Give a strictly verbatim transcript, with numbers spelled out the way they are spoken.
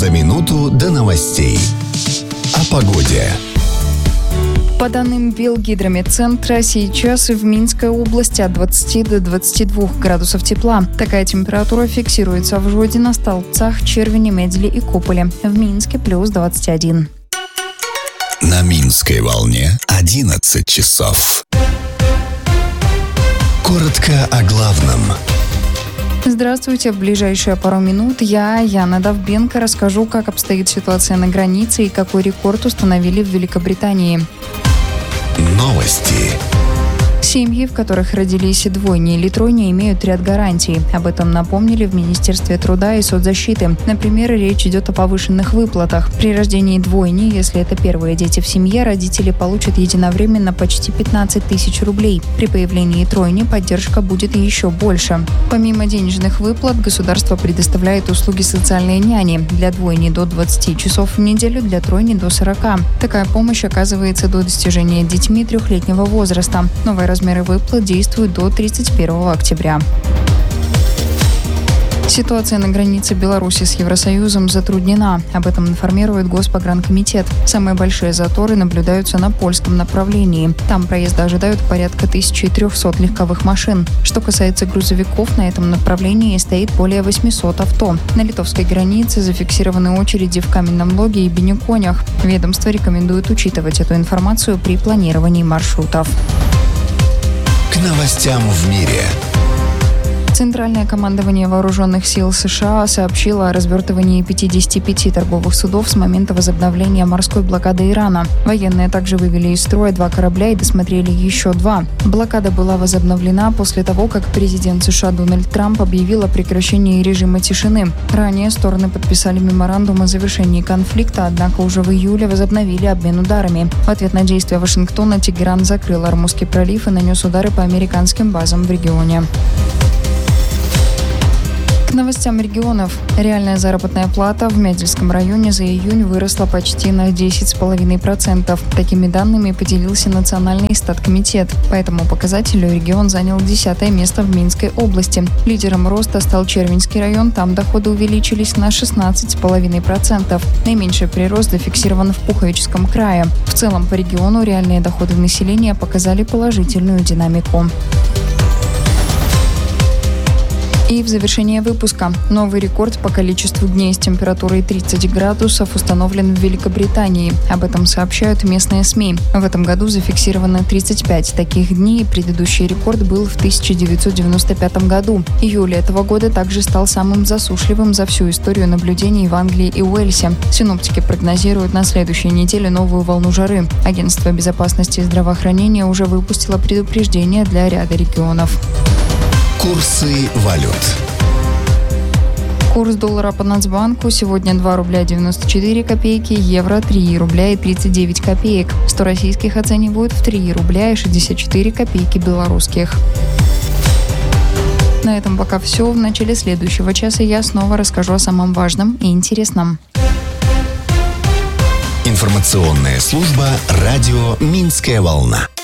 За минуту до новостей. О погоде. По данным Белгидрометцентра, сейчас в Минской области от двадцати до двадцати двух градусов тепла. Такая температура фиксируется в Жодино, Столбцах, Червине, Медле и Куполе. В Минске плюс двадцать один. На Минской волне одиннадцать часов. Коротко о главном. Здравствуйте. В ближайшие пару минут я, Яна Довбенко, расскажу, как обстоит ситуация на границе и какой рекорд установили в Великобритании. Новости. Семьи, в которых родились двойни или тройни, имеют ряд гарантий. Об этом напомнили в Министерстве труда и соцзащиты. Например, речь идет о повышенных выплатах. При рождении двойни, если это первые дети в семье, родители получат единовременно почти пятнадцать тысяч рублей. При появлении тройни поддержка будет еще больше. Помимо денежных выплат, государство предоставляет услуги социальной няни. Для двойни до двадцати часов в неделю, для тройни до сорока. Такая помощь оказывается до достижения детьми трехлетнего возраста. Новая размеры выплат действуют до тридцать первого октября. Ситуация на границе Беларуси с Евросоюзом затруднена. Об этом информирует Госпогранкомитет. Самые большие заторы наблюдаются на польском направлении. Там проезда ожидают порядка тысячи трехсот легковых машин. Что касается грузовиков, на этом направлении стоит более восьмисот авто. На литовской границе зафиксированы очереди в Каменном Логе и Бенюконях. Ведомство рекомендует учитывать эту информацию при планировании маршрутов. К новостям в мире. Центральное командование Вооруженных сил США сообщило о развертывании пятидесяти пяти торговых судов с момента возобновления морской блокады Ирана. Военные также вывели из строя два корабля и досмотрели еще два. Блокада была возобновлена после того, как президент США Дональд Трамп объявил о прекращении режима тишины. Ранее стороны подписали меморандум о завершении конфликта, однако уже в июле возобновили обмен ударами. В ответ на действия Вашингтона Тегеран закрыл Ормузский пролив и нанес удары по американским базам в регионе. К новостям регионов. Реальная заработная плата в Медельском районе за июнь выросла почти на десять целых пять десятых процента. Такими данными поделился Национальный статкомитет. По этому показателю регион занял десятое место в Минской области. Лидером роста стал Червинский район. Там доходы увеличились на шестнадцать целых пять десятых процента. Наименьший прирост зафиксирован в Пуховическом крае. В целом по региону реальные доходы населения показали положительную динамику. И в завершение выпуска. Новый рекорд по количеству дней с температурой тридцать градусов установлен в Великобритании. Об этом сообщают местные СМИ. В этом году зафиксировано тридцать пять таких дней. Предыдущий рекорд был в тысяча девятьсот девяносто пятом году. Июль этого года также стал самым засушливым за всю историю наблюдений в Англии и Уэльсе. Синоптики прогнозируют на следующей неделе новую волну жары. Агентство безопасности и здравоохранения уже выпустило предупреждение для ряда регионов. Курсы валют. Курс доллара по Нацбанку сегодня два рубля девяносто четыре копейки, евро три рубля и тридцать девять копеек. сто российских оценивают в три рубля и шестьдесят четыре копейки белорусских. На этом пока все. В начале следующего часа я снова расскажу о самом важном и интересном. Информационная служба «Радио Минская волна».